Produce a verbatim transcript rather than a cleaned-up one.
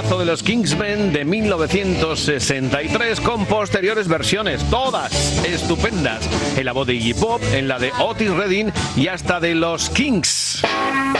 temazo de los Kingsmen de mil novecientos sesenta y tres con posteriores versiones, todas estupendas, en la voz de Iggy Pop, en la de Otis Redding y hasta de los Kinks.